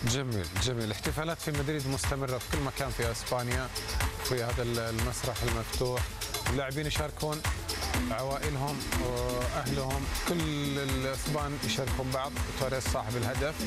جميل جميل. احتفالات في مدريد مستمرة في كل مكان في اسبانيا في هذا المسرح المفتوح. اللاعبين يشاركون عوائلهم واهلهم، كل الاسبان يشاركون بعض. توريس صاحب الهدف،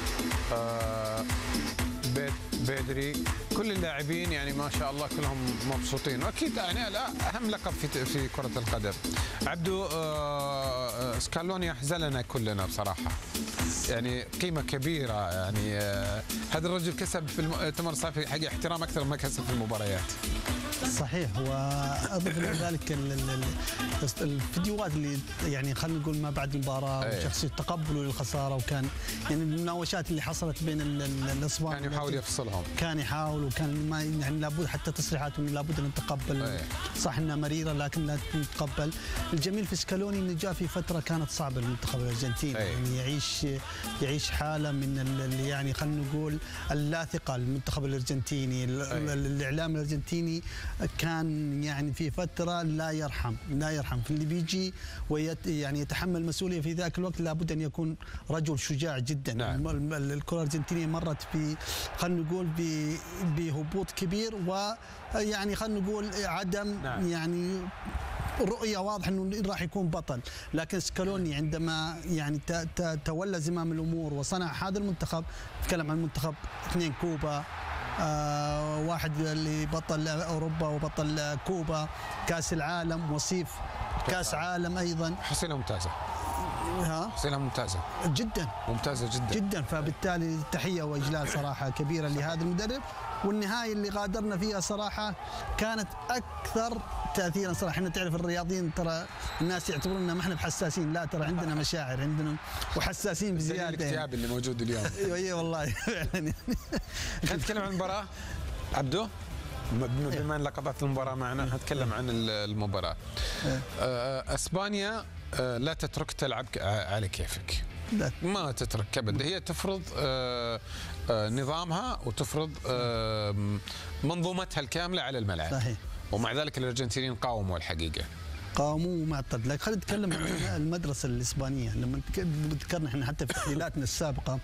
بيدري، كل اللاعبين يعني ما شاء الله كلهم مبسوطين. واكيد يعني لا اهم لقب في كرة القدم. عبدو، سكالوني احزننا كلنا بصراحة، يعني قيمة كبيرة. يعني هذا الرجل كسب في المؤتمر الصحفي حق احترام أكثر ما كسب في المباريات. صحيح. واضف الى ذلك الفيديوهات اللي يعني خلينا نقول ما بعد المباراه وشخصيه تقبله للخساره، وكان يعني المناوشات اللي حصلت بين الاسبان كان يحاول يفصلهم، كان يحاول، وكان ما يعني لابد حتى تصريحاته انه لابد ان نتقبل. صح انها مريره لكن لا نتقبل. الجميل في سكالوني انه جاء في فتره كانت صعبه للمنتخب الارجنتيني، يعني يعيش حاله من اللي يعني خلينا نقول اللا ثقه للمنتخب الارجنتيني. الاعلام الارجنتيني كان يعني في فتره لا يرحم في اللي بيجي يعني يتحمل مسؤوليه في ذاك الوقت. لابد ان يكون رجل شجاع جدا. نعم. الكره الارجنتينيه مرت خلينا نقول بهبوط كبير، ويعني خلينا نقول عدم يعني رؤيه واضحه انه راح يكون بطل. لكن سكالوني عندما يعني تولى زمام الامور وصنع هذا المنتخب، نتكلم عن منتخب 2 كوبا، واحد اللي بطل اوروبا وبطل كوبا، كاس العالم، وصيف كاس عالم ايضا. حصيله ممتازه. حصيله ممتازه جدا، ممتازه جدا جدا. فبالتالي تحيه واجلال صراحه كبيره لهذا المدرب. والنهايه اللي غادرنا فيها صراحه كانت اكثر تاثيرا صراحه. احنا تعرف الرياضيين ترى الناس يعتبروننا ما احنا بحساسين، لا ترى عندنا مشاعر، عندنا وحساسين بزياده. الاكتئاب اللي موجود اليوم. اي والله فعلا. خلينا نتكلم عن المباراه عبدو، بما ان لقطات المباراه معنا هنتكلم عن المباراه. اسبانيا لا تترك تلعب على كيفك، لا. ما تترك ابدا، هي تفرض نظامها وتفرض منظومتها الكامله على الملعب. صحيح. ومع ذلك الارجنتينيين قاوموا الحقيقه، قاوموا مع الطرد. لكن خلينا نتكلم عن المدرسه الاسبانيه. لما ذكرنا احنا حتى في تحليلاتنا السابقه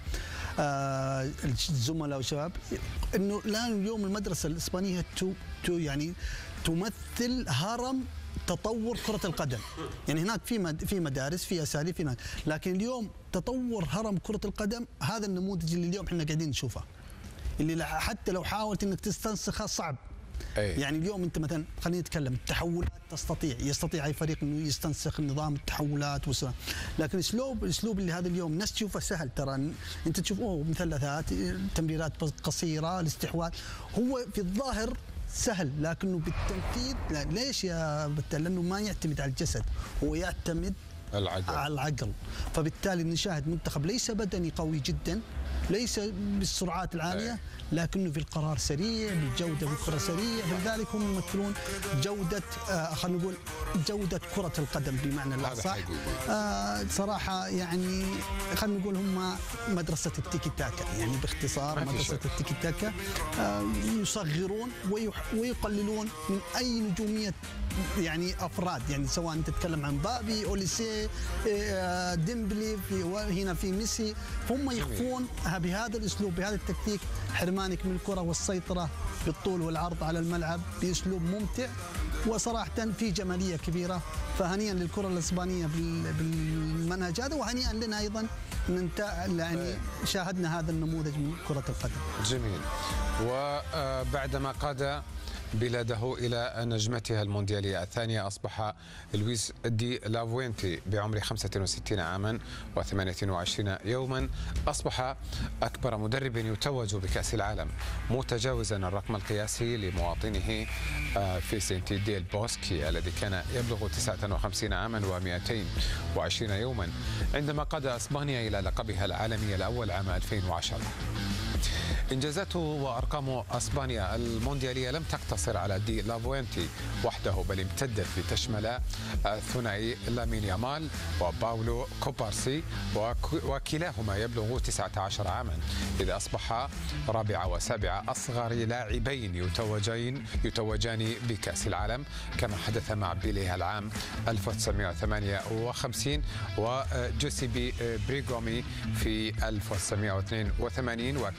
الزملاء والشباب انه الان اليوم المدرسه الاسبانيه يعني تمثل هرم تطور كرة القدم. يعني هناك في مدارس، في اساليب، في لكن اليوم تطور هرم كرة القدم هذا النموذج اللي اليوم احنا قاعدين نشوفه، اللي حتى لو حاولت انك تستنسخه صعب. يعني اليوم انت مثلا خلينا نتكلم التحولات، يستطيع اي فريق انه يستنسخ نظام التحولات لكن اسلوب اللي هذا اليوم الناس تشوفه سهل. ترى انت تشوف مثلثات، تمريرات قصيره، الاستحواذ هو في الظاهر سهل، لكنه بالتنفيذ لا. ليش يا بتال؟ لانه ما يعتمد على الجسد، هو يعتمد على العقل. فبالتالي نشاهد منتخب ليس بدني قوي جدا، ليس بالسرعات العاليه، لكنه في القرار سريع، بالجوده في الكره سريع. لذلك هم يمثلون جوده خلينا نقول جوده كره القدم بمعنى الاصح. صراحه يعني خلينا نقول هم مدرسه التيكي تاكا، يعني باختصار مدرسه التيكي تاكا. يصغرون ويقللون من اي نجوميه يعني افراد، يعني سواء انت تتكلم عن بابي، اوليسي، ديمبلي، هنا في ميسي، هم يخفون بهذا الاسلوب، بهذا التكتيك، حرمانك من الكره والسيطره بالطول والعرض على الملعب باسلوب ممتع وصراحه في جماليه كبيره. فهنيئا للكره الاسبانيه بالمنهج هذا، وهنيئا لنا ايضا ان يعني شاهدنا هذا النموذج من كره القدم. جميل. وبعدما قاد بلاده إلى نجمتها المونديالية الثانية، أصبح لويس دي لافوينتي بعمر 65 عاما و28 يوما أصبح أكبر مدرب يتوج بكأس العالم، متجاوزا الرقم القياسي لمواطنه فيسنتي ديل بوسكي الذي كان يبلغ 59 عاما و220 يوما عندما قاد إسبانيا إلى لقبها العالمي الأول عام 2010. إنجازات وأرقام أسبانيا المونديالية لم تقتصر على دي لافوينتي وحده، بل امتدت لتشمل ثنائي لامين يامال وباولو كوبارسي، وكلاهما يبلغ 19 عاما، إذا أصبح رابع وسابع أصغر لاعبين يتوجان بكأس العالم، كما حدث مع بيليه العام 1958 وجوسيبي بريغومي في 1982.